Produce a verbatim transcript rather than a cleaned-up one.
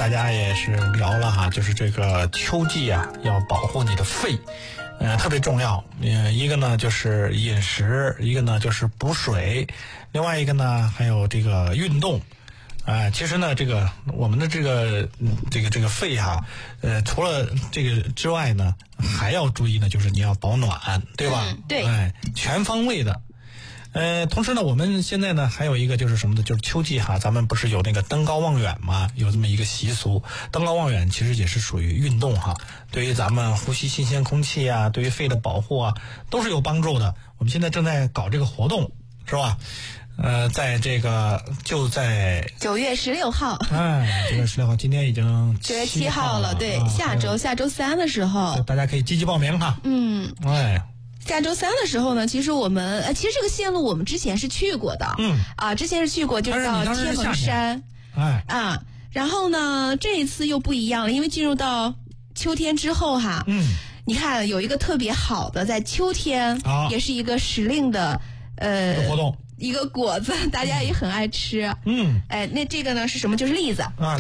大家也是聊了哈，就是这个秋季啊，要保护你的肺，呃，特别重要。呃，一个呢就是饮食，一个呢就是补水，另外一个呢还有这个运动。啊、呃，其实呢，这个我们的这个这个这个肺哈、啊，呃，除了这个之外呢，还要注意呢，就是你要保暖，对吧？ 嗯、对， 哎，全方位的。呃，同时呢，我们现在呢还有一个就是什么呢？就是秋季哈，咱们不是有那个登高望远嘛，有这么一个习俗。登高望远其实也是属于运动哈，对于咱们呼吸新鲜空气啊，对于肺的保护啊，都是有帮助的。我们现在正在搞这个活动，是吧？呃，在这个就在九月十六号， 哎，九月十六号，今天已经九月七号了，对， 啊、 下周下周三的时候， 大家可以积极报名哈。 嗯， 哎。 下周三的时候呢，其实我们呃，其实这个线路我们之前是去过的， 嗯， 啊，之前是去过，就是到天门山， 哎， 啊，然后呢，这一次又不一样了，因为进入到秋天之后哈， 嗯， 你看有一个特别好的，在秋天， 啊， 也是一个时令的呃活动， 一个果子，大家也很爱吃， 嗯， 哎，那这个呢是什么？就是栗子啊。